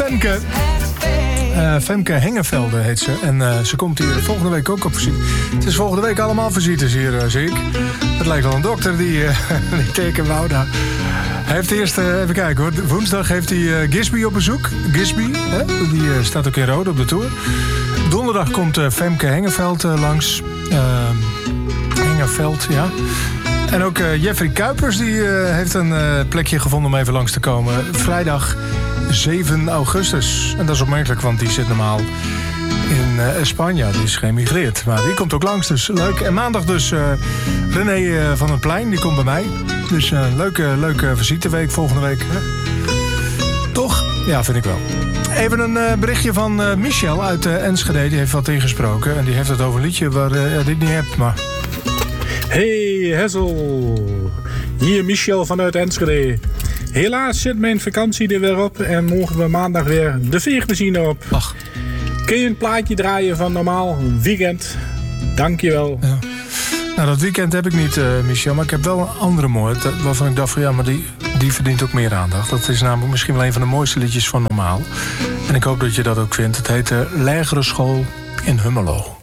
Femke. Femke Hengevelde heet ze. En ze komt hier volgende week ook op visite. Het is volgende week allemaal visites hier, zie ik. Het lijkt wel een dokter die teken wou daar. Hij heeft eerst, even kijken hoor. Woensdag heeft hij Gisby op bezoek. Gisby, hè? Die staat ook in Rode op de tour. Donderdag komt Femke Hengeveld langs. Hengeveld, ja. En ook Jeffrey Kuipers die heeft een plekje gevonden om even langs te komen. Vrijdag 7 augustus. En dat is opmerkelijk, want die zit normaal in Spanje. Die is geëmigreerd. Maar die komt ook langs, dus leuk. En maandag dus René van het Plein, die komt bij mij. Dus leuke visiteweek volgende week. Hè? Toch? Ja, vind ik wel. Even een berichtje van Michel uit Enschede. Die heeft wat ingesproken. En die heeft het over een liedje waar ik niet heb, maar... Hey Hessel, hier Michel vanuit Enschede. Helaas zit mijn vakantie er weer op en mogen we maandag weer de veermachine op. Ach. Kun je een plaatje draaien van normaal weekend? Dankjewel. Ja. Nou, dat weekend heb ik niet, Michel, maar ik heb wel een andere mooie. Waarvan ik dacht van ja, maar die verdient ook meer aandacht. Dat is namelijk misschien wel een van de mooiste liedjes van normaal. En ik hoop dat je dat ook vindt. Het heet Lagere School in Hummelo.